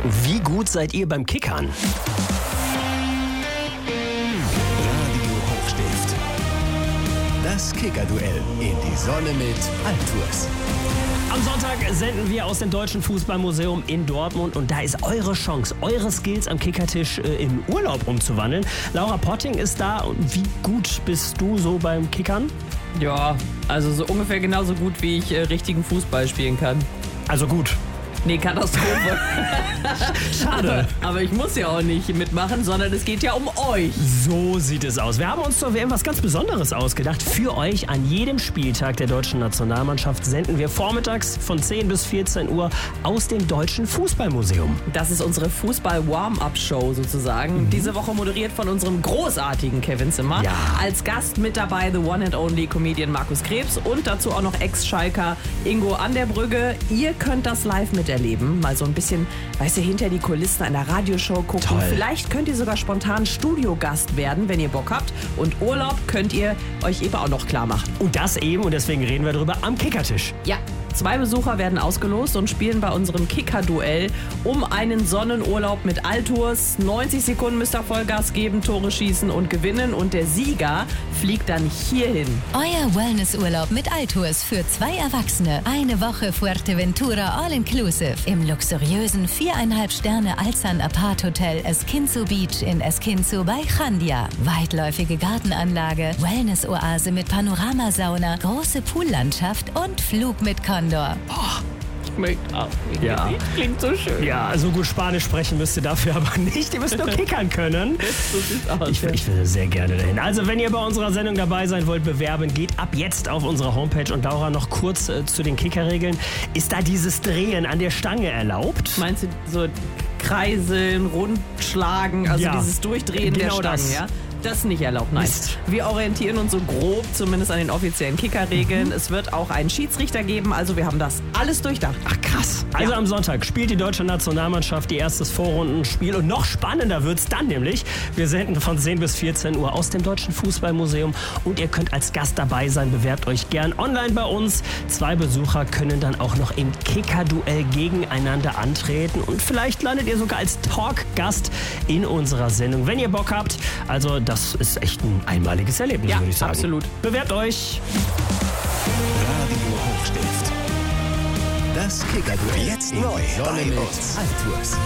Wie gut seid ihr beim Kickern? Radio Hochstift. Das Kickerduell in die Sonne mit Altours. Am Sonntag senden wir aus dem Deutschen Fußballmuseum in Dortmund und da ist eure Chance, eure Skills am Kickertisch in Urlaub umzuwandeln. Laura Potting ist da. Und wie gut bist du so beim Kickern? Ja, also so ungefähr genauso gut, wie ich richtigen Fußball spielen kann. Also gut. Nee, Katastrophe. Schade. Aber ich muss ja auch nicht mitmachen, sondern es geht ja um euch. So sieht es aus. Wir haben uns zur WM was ganz Besonderes ausgedacht. Für euch an jedem Spieltag der deutschen Nationalmannschaft senden wir vormittags von 10 bis 14 Uhr aus dem Deutschen Fußballmuseum. Das ist unsere Fußball-Warm-Up-Show sozusagen. Diese Woche moderiert von unserem großartigen Kevin Zimmer. Ja. Als Gast mit dabei the one and only Comedian Markus Krebs und dazu auch noch Ex-Schalker Ingo an der Brügge. Ihr könnt das live miterleben. Mal so ein bisschen, weißt du, hinter die Kulissen einer Radioshow gucken. Toll. Vielleicht könnt ihr sogar spontan Studiogast werden, wenn ihr Bock habt. Und Urlaub könnt ihr euch eben auch noch klar machen. Und das eben, und deswegen reden wir darüber, am Kickertisch. Ja, 2 Besucher werden ausgelost und spielen bei unserem Kicker-Duell um einen Sonnenurlaub mit Altours. 90 Sekunden müsst ihr Vollgas geben, Tore schießen und gewinnen. Und der Sieger fliegt dann hierhin. Euer Wellnessurlaub mit Altours für 2 Erwachsene. Eine Woche Fuerteventura All-Inclusive im luxuriösen 4,5 Sterne Alzan Apart Hotel Esquinzo Beach in Esquinzo bei Chandia. Weitläufige Gartenanlage, Wellness-Oase mit Panoramasauna, große Poollandschaft und Flug mit Condor. Ja. Klingt so schön. Ja, so gut Spanisch sprechen müsst ihr dafür aber nicht. Ihr müsst nur kickern können. So sieht's aus. Ich will sehr gerne dahin. Also, wenn ihr bei unserer Sendung dabei sein wollt, bewerben, geht ab jetzt auf unsere Homepage. Und Laura, noch kurz zu den Kickerregeln. Ist da dieses Drehen an der Stange erlaubt? Meinst du so Kreiseln, Rundschlagen, also Ja, dieses Durchdrehen der genau Stangen, das. ja? Das ist nicht erlaubt, nein. Mist. Wir orientieren uns so grob zumindest an den offiziellen Kickerregeln. Es wird auch einen Schiedsrichter geben, also wir haben das alles durchdacht. Ach krass. Also am Sonntag spielt die deutsche Nationalmannschaft ihr erstes Vorrundenspiel und noch spannender wird's dann nämlich. Wir senden von 10 bis 14 Uhr aus dem Deutschen Fußballmuseum und ihr könnt als Gast dabei sein. Bewerbt euch gern online bei uns. 2 Besucher können dann auch noch im Kicker-Duell gegeneinander antreten und vielleicht landet ihr sogar als Talkgast in unserer Sendung, wenn ihr Bock habt. Also das ist echt ein einmaliges Erlebnis, Ja, würde ich sagen. absolut. Bewerbt euch. Radio Hochstift. Das Kickerduell. Jetzt neu. Sonne mit Altours.